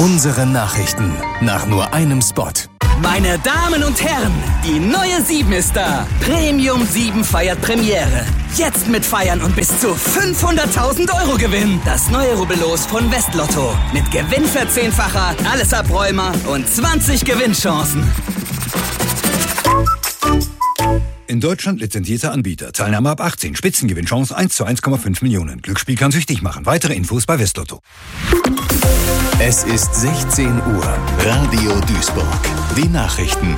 Unsere Nachrichten nach nur einem Spot. Meine Damen und Herren, die neue 7 ist da. Premium 7 feiert Premiere. Jetzt mit Feiern und bis zu 500.000 € Gewinn. Das neue Rubbellos von Westlotto. Mit Gewinnverzehnfacher, alles Abräumer und 20 Gewinnchancen. In Deutschland lizenzierter Anbieter. Teilnahme ab 18. Spitzengewinnchance 1 zu 1,5 Millionen. Glücksspiel kann süchtig machen. Weitere Infos bei Westlotto. Es ist 16 Uhr. Radio Duisburg. Die Nachrichten.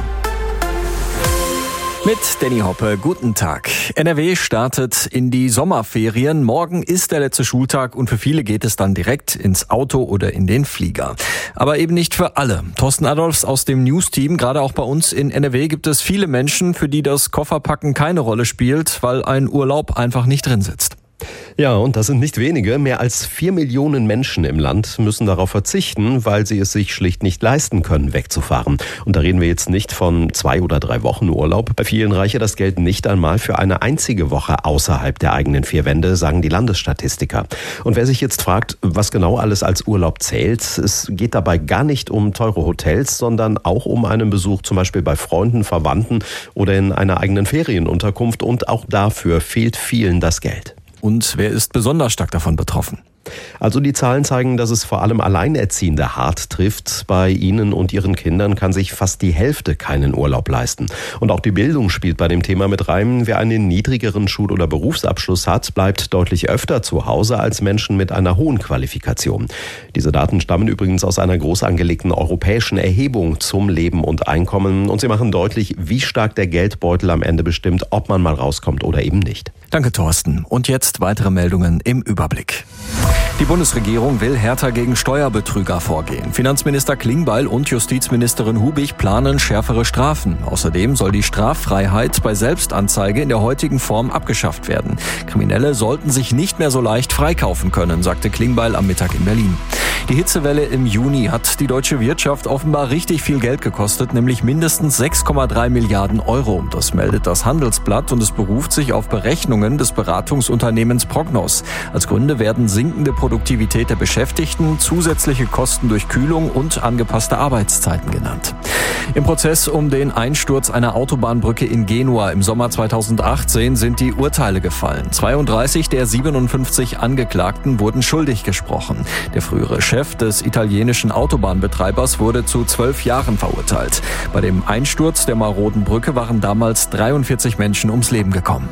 Mit Danny Hoppe, guten Tag. NRW startet in die Sommerferien. Morgen ist der letzte Schultag und für viele geht es dann direkt ins Auto oder in den Flieger. Aber eben nicht für alle. Thorsten Adolfs aus dem News-Team, gerade auch bei uns in NRW gibt es viele Menschen, für die das Kofferpacken keine Rolle spielt, weil ein Urlaub einfach nicht drin sitzt. Ja, und das sind nicht wenige. Mehr als 4 Millionen Menschen im Land müssen darauf verzichten, weil sie es sich schlicht nicht leisten können, wegzufahren. Und da reden wir jetzt nicht von 2 oder 3 Wochen Urlaub. Bei vielen reiche das Geld nicht einmal für eine einzige Woche außerhalb der eigenen 4 Wände, sagen die Landesstatistiker. Und wer sich jetzt fragt, was genau alles als Urlaub zählt, es geht dabei gar nicht um teure Hotels, sondern auch um einen Besuch zum Beispiel bei Freunden, Verwandten oder in einer eigenen Ferienunterkunft. Und auch dafür fehlt vielen das Geld. Und wer ist besonders stark davon betroffen? Also die Zahlen zeigen, dass es vor allem Alleinerziehende hart trifft. Bei ihnen und ihren Kindern kann sich fast die Hälfte keinen Urlaub leisten. Und auch die Bildung spielt bei dem Thema mit rein. Wer einen niedrigeren Schul- oder Berufsabschluss hat, bleibt deutlich öfter zu Hause als Menschen mit einer hohen Qualifikation. Diese Daten stammen übrigens aus einer groß angelegten europäischen Erhebung zum Leben und Einkommen. Und sie machen deutlich, wie stark der Geldbeutel am Ende bestimmt, ob man mal rauskommt oder eben nicht. Danke, Thorsten. Und jetzt weitere Meldungen im Überblick. Die Bundesregierung will härter gegen Steuerbetrüger vorgehen. Finanzminister Klingbeil und Justizministerin Hubig planen schärfere Strafen. Außerdem soll die Straffreiheit bei Selbstanzeige in der heutigen Form abgeschafft werden. Kriminelle sollten sich nicht mehr so leicht freikaufen können, sagte Klingbeil am Mittag in Berlin. Die Hitzewelle im Juni hat die deutsche Wirtschaft offenbar richtig viel Geld gekostet, nämlich mindestens 6,3 Milliarden €. Das meldet das Handelsblatt und es beruft sich auf Berechnungen des Beratungsunternehmens Prognos. Als Gründe werden sinkende Produktivität der Beschäftigten, zusätzliche Kosten durch Kühlung und angepasste Arbeitszeiten genannt. Im Prozess um den Einsturz einer Autobahnbrücke in Genua im Sommer 2018 sind die Urteile gefallen. 32 der 57 Angeklagten wurden schuldig gesprochen. Der frühere Chef des italienischen Autobahnbetreibers wurde zu 12 Jahren verurteilt. Bei dem Einsturz der maroden Brücke waren damals 43 Menschen ums Leben gekommen.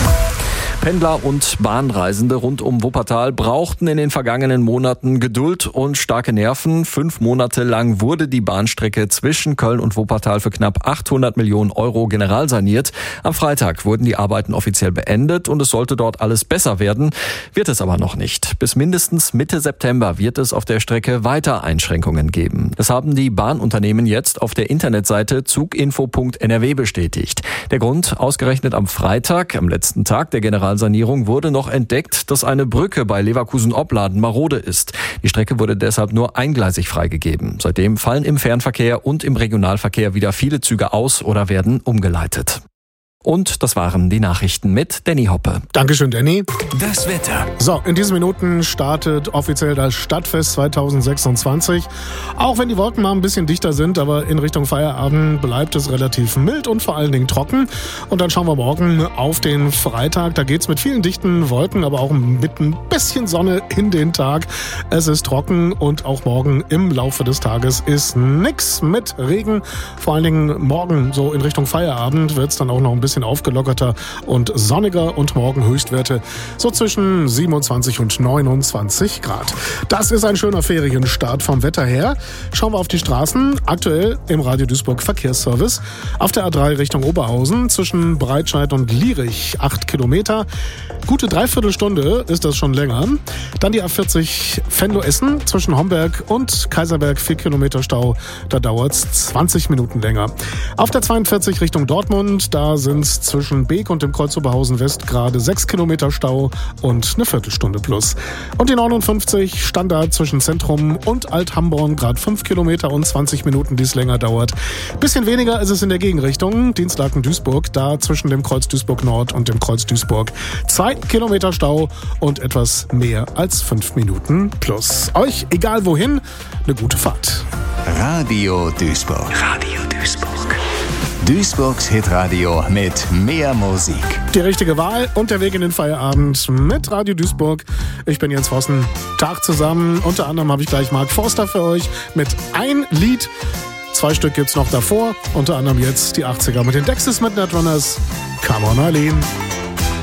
Pendler und Bahnreisende rund um Wuppertal brauchten in den vergangenen Monaten Geduld und starke Nerven. 5 Monate lang wurde die Bahnstrecke zwischen Köln und Wuppertal für knapp 800 Millionen € generalsaniert. Am Freitag wurden die Arbeiten offiziell beendet und es sollte dort alles besser werden. Wird es aber noch nicht. Bis mindestens Mitte September wird es auf der Strecke weiter Einschränkungen geben. Das haben die Bahnunternehmen jetzt auf der Internetseite zuginfo.nrw bestätigt. Der Grund, ausgerechnet am Freitag, am letzten Tag der Generalsanierung, wurde noch entdeckt, dass eine Brücke bei Leverkusen-Opladen marode ist. Die Strecke wurde deshalb nur eingleisig freigegeben. Seitdem fallen im Fernverkehr und im Regionalverkehr wieder viele Züge aus oder werden umgeleitet. Und das waren die Nachrichten mit Danny Hoppe. Dankeschön, Danny. Das Wetter. So, in diesen Minuten startet offiziell das Stadtfest 2026. Auch wenn die Wolken mal ein bisschen dichter sind, aber in Richtung Feierabend bleibt es relativ mild und vor allen Dingen trocken. Und dann schauen wir morgen auf den Freitag. Da geht's mit vielen dichten Wolken, aber auch mit ein bisschen Sonne in den Tag. Es ist trocken und auch morgen im Laufe des Tages ist nix mit Regen. Vor allen Dingen morgen so in Richtung Feierabend wird's dann auch noch ein bisschen aufgelockerter und sonniger und morgen Höchstwerte so zwischen 27 und 29 Grad. Das ist ein schöner Ferienstart vom Wetter her. Schauen wir auf die Straßen. Aktuell im Radio Duisburg Verkehrsservice. Auf der A3 Richtung Oberhausen zwischen Breitscheid und Lierich 8 Kilometer. Gute Dreiviertelstunde ist das schon länger. Dann die A40 Venlo-Essen zwischen Homberg und Kaiserberg 4 Kilometer Stau. Da dauert es 20 Minuten länger. Auf der 42 Richtung Dortmund, da sind A1 zwischen Beek und dem Kreuz Oberhausen West gerade 6 Kilometer Stau und eine Viertelstunde plus. Und die 59 Standard zwischen Zentrum und Alt-Hamborn, gerade 5 Kilometer und 20 Minuten, die es länger dauert. Bisschen weniger ist es in der Gegenrichtung, Dienstlaken-Duisburg, da zwischen dem Kreuz Duisburg Nord und dem Kreuz Duisburg 2 Kilometer Stau und etwas mehr als 5 Minuten plus. Euch, egal wohin, eine gute Fahrt. Radio Duisburg. Radio Duisburg. Duisburgs Hitradio mit mehr Musik. Die richtige Wahl und der Weg in den Feierabend mit Radio Duisburg. Ich bin Jens Vossen. Tag zusammen. Unter anderem habe ich gleich Mark Forster für euch mit ein Lied. 2 Stück gibt's noch davor. Unter anderem jetzt die 80er mit den Dexys Midnight Runners. Come on, Eileen.